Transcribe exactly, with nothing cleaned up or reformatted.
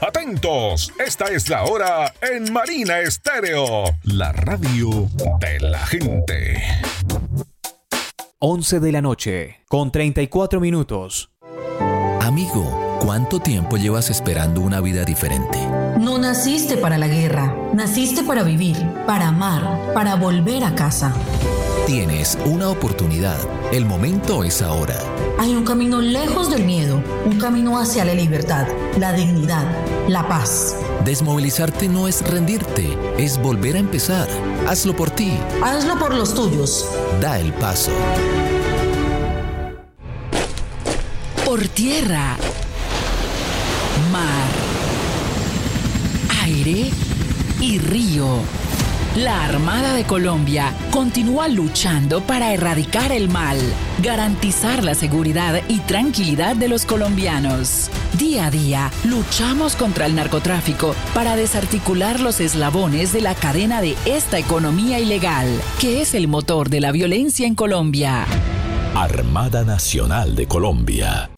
Atentos, esta es la hora en Marina Estéreo, la radio de la gente. once de la noche, con treinta y cuatro minutos. Amigo, ¿cuánto tiempo llevas esperando una vida diferente? No naciste para la guerra, naciste para vivir, para amar, para volver a casa. Tienes una oportunidad, el momento es ahora. Hay un camino lejos del miedo, un camino hacia la libertad, la dignidad, la paz. Desmovilizarte no es rendirte, es volver a empezar. Hazlo por ti. Hazlo por los tuyos. Da el paso. Por tierra, mar, aire y río. La Armada de Colombia continúa luchando para erradicar el mal, garantizar la seguridad y tranquilidad de los colombianos. Día a día, luchamos contra el narcotráfico para desarticular los eslabones de la cadena de esta economía ilegal, que es el motor de la violencia en Colombia. Armada Nacional de Colombia.